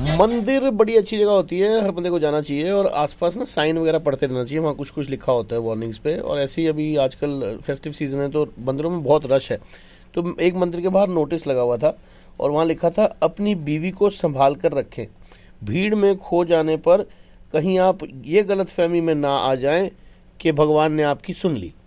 मंदिर बड़ी अच्छी जगह होती है, हर बंदे को जाना चाहिए और आसपास ना साइन वगैरह पढ़ते रहना चाहिए, वहाँ कुछ कुछ लिखा होता है वार्निंग्स पे। और ऐसे ही अभी आजकल फेस्टिव सीजन है तो मंदिरों में बहुत रश है, तो एक मंदिर के बाहर नोटिस लगा हुआ था और वहाँ लिखा था अपनी बीवी को संभाल कर रखें, भीड़ में खो जाने पर कहीं आप ये गलत फहमी में ना आ जाएं कि भगवान ने आपकी सुन ली।